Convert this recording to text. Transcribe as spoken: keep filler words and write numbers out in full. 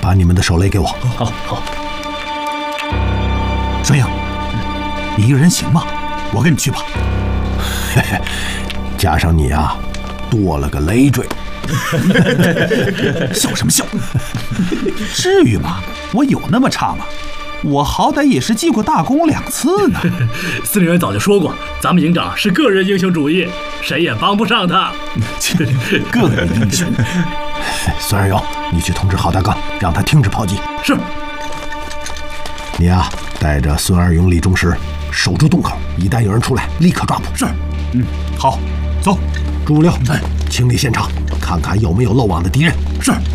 把你们的手雷给我。 好，好。 孙英，你一个人行吗？我跟你去吧。 嘿嘿，加上你啊，多了个累赘。 笑什么笑？至于吗？我有那么差吗？我好歹也是记过大功两次呢。 司令员早就说过，咱们营长是个人英雄主义，谁也帮不上他。 个人英雄。 孙二勇，你去通知郝大刚，让他停止炮击。 是。 你啊，带着孙二勇、李忠实守住洞口，一旦有人出来，立刻抓捕。 是。嗯，好，走。 朱五六，哎，清理现场，看看有没有漏网的敌人。 是。